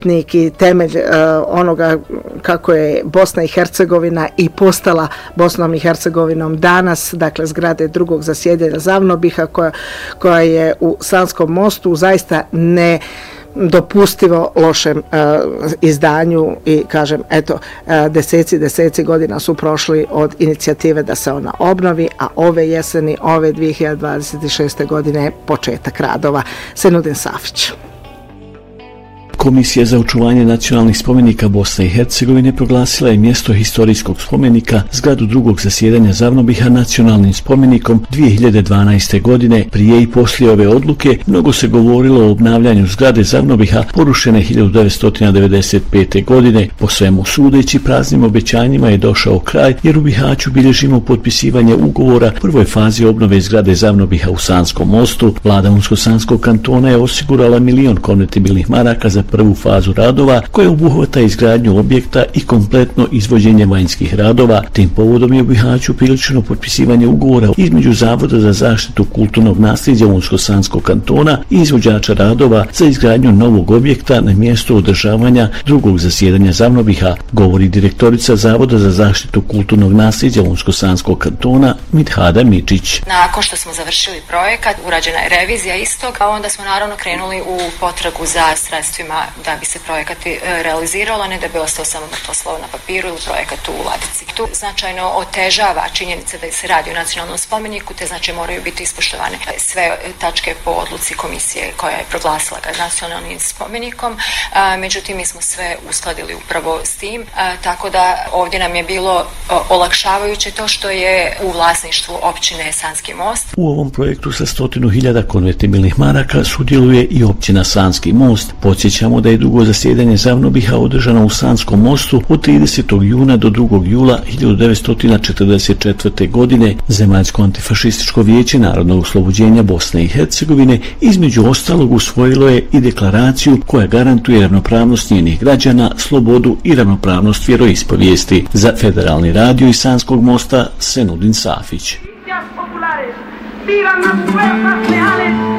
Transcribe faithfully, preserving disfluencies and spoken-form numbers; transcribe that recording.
pokretnik i temelj uh, onoga kako je Bosna i Hercegovina i postala Bosnom i Hercegovinom danas, dakle zgrade drugog zasjedanja Zavnobiha koja, koja je u Sanskom mostu zaista ne dopustivo lošem uh, izdanju i kažem eto uh, deseci deseci godina su prošli od inicijative da se ona obnovi, a ove jeseni, ove dvije hiljade dvadeset šeste godine je početak radova. Senudin Safić. Komisija za očuvanje nacionalnih spomenika Bosne i Hercegovine proglasila je mjesto historijskog spomenika zgradu drugog zasjedanja Zavnobiha nacionalnim spomenikom dvije hiljade dvanaeste. godine. Prije i poslije ove odluke mnogo se govorilo o obnavljanju zgrade Zavnobiha porušene hiljadu devetsto devedeset pete. godine. Po svemu sudeći praznim obećanjima je došao kraj jer u Bihaću bilježimo potpisivanje ugovora prvoj fazi obnove zgrade Zavnobiha u Sanskom mostu. Vlada Unsko-Sanskog kantona je osigurala milion konvertibilnih maraka za prvu fazu radova koja obuhvata izgradnju objekta i kompletno izvođenje vanjskih radova. Tim povodom je u Bihaću prilično potpisivanje ugovora između Zavoda za zaštitu kulturnog nasljeđa Unsko-Sanskog kantona i izvođača radova za izgradnju novog objekta na mjestu održavanja drugog zasjedanja Zavnobiha, govori direktorica Zavoda za zaštitu kulturnog nasljeđa Unsko-Sanskog kantona Midhada Mičić. Nakon što smo završili projekat, urađena je revizija istog, a onda smo naravno krenuli u potragu za sredstvima da bi se projekat realiziralo, ne da bi ostao samo mrtvo slovo na papiru ili projekat u ladici. Tu značajno otežava činjenica da se radi o nacionalnom spomeniku, te znači moraju biti ispoštovane sve tačke po odluci komisije koja je proglasila ga nacionalnim spomenikom. A, međutim, mi smo sve uskladili upravo s tim, a, tako da ovdje nam je bilo o, olakšavajuće to što je u vlasništvu općine Sanski most. U ovom projektu sa stotinu hiljada konvertibilnih maraka sudjeluje i općina Sanski most. Podsjećamo da je drugo zasjedanje Zavnobiha održano u Sanskom mostu od tridesetog juna do drugog jula hiljadu devetsto četrdeset četvrte. godine. Zemaljsko antifašističko vijeće narodnog oslobođenja Bosne i Hercegovine između ostalog usvojilo je i deklaraciju koja garantuje ravnopravnost njenih građana, slobodu i ravnopravnost vjeroispovijesti. Za Federalni radio iz Sanskog mosta Senudin Safić.